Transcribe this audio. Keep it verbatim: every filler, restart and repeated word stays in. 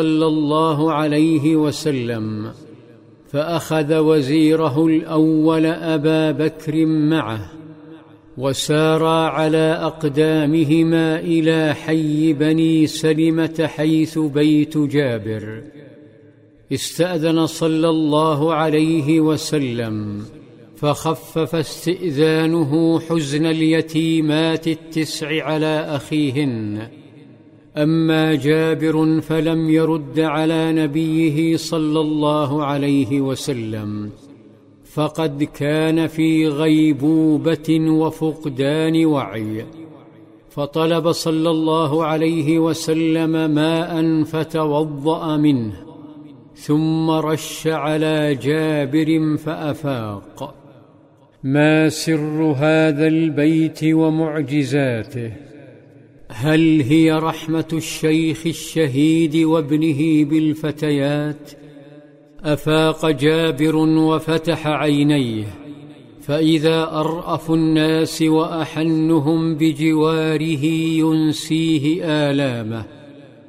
صلى الله عليه وسلم، فأخذ وزيره الأول أبا بكر معه، وسارا على أقدامهما إلى حي بني سلمة حيث بيت جابر. استأذن صلى الله عليه وسلم، فخفف استئذانه حزن اليتيمات التسع على أخيهن. أما جابر فلم يرد على نبيه صلى الله عليه وسلم، فقد كان في غيبوبة وفقدان وعي، فطلب صلى الله عليه وسلم ماء فتوضأ منه، ثم رش على جابر فأفاق. ما سر هذا البيت ومعجزاته؟ هل هي رحمة الشيخ الشهيد وابنه بالفتيات؟ أفاق جابر وفتح عينيه، فإذا أرأف الناس وأحنهم بجواره ينسيه آلامه،